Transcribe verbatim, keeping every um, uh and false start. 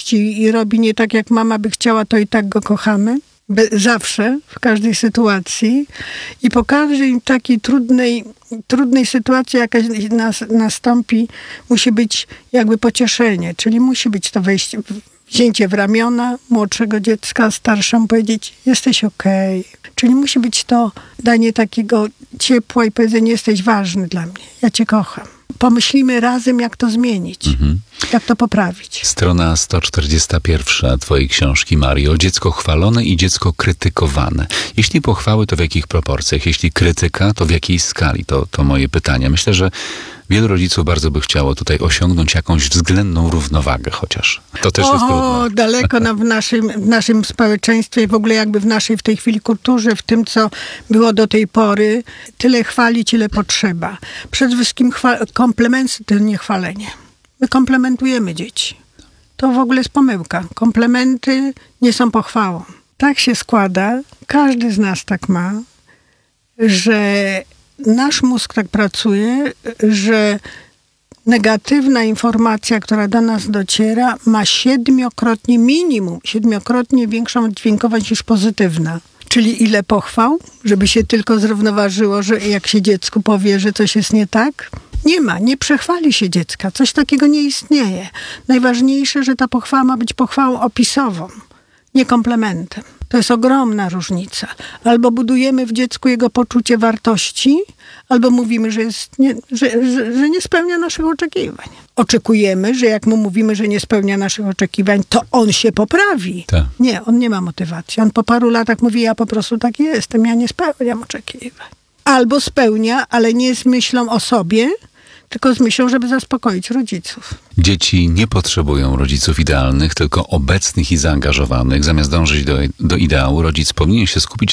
złości i robi nie tak, jak mama by chciała, to i tak go kochamy. Be, zawsze, w każdej sytuacji. I po każdej takiej trudnej, trudnej sytuacji, jakaś nas, nastąpi, musi być jakby pocieszenie. Czyli musi być to wejście, wzięcie w ramiona młodszego dziecka, starszemu powiedzieć, jesteś okej. Czyli musi być to danie takiego ciepła i powiedzenie, jesteś ważny dla mnie, ja cię kocham. Pomyślimy razem, jak to zmienić, mhm. jak to poprawić. Strona sto czterdziesta pierwsza twojej książki, Mario. Dziecko chwalone i dziecko krytykowane. Jeśli pochwały, to w jakich proporcjach? Jeśli krytyka, to w jakiej skali? To, to moje pytanie. Myślę, że wielu rodziców bardzo by chciało tutaj osiągnąć jakąś względną równowagę chociaż. To też o, jest trudno. O, daleko na, w, naszym, w naszym społeczeństwie, w ogóle jakby w naszej w tej chwili kulturze, w tym, co było do tej pory, tyle chwalić, ile potrzeba. Przede wszystkim chwa- komplementy to nie chwalenie. My komplementujemy dzieci. To w ogóle jest pomyłka. Komplementy nie są pochwałą. Tak się składa, każdy z nas tak ma, że nasz mózg tak pracuje, że negatywna informacja, która do nas dociera, ma siedmiokrotnie, minimum, siedmiokrotnie większą dźwiękowość niż pozytywna. Czyli ile pochwał, żeby się tylko zrównoważyło, że jak się dziecku powie, że coś jest nie tak? Nie ma, nie przechwali się dziecka. Coś takiego nie istnieje. Najważniejsze, że ta pochwała ma być pochwałą opisową, nie komplementem. To jest ogromna różnica. Albo budujemy w dziecku jego poczucie wartości, albo mówimy, że, jest nie, że, że, że nie spełnia naszych oczekiwań. Oczekujemy, że jak mu mówimy, że nie spełnia naszych oczekiwań, to on się poprawi. Tak. Nie, on nie ma motywacji. On po paru latach mówi, ja po prostu tak jestem, ja nie spełniam oczekiwań. Albo spełnia, ale nie z myślą o sobie, tylko z myślą, żeby zaspokoić rodziców. Dzieci nie potrzebują rodziców idealnych, tylko obecnych i zaangażowanych. Zamiast dążyć do, do ideału, rodzic powinien się skupić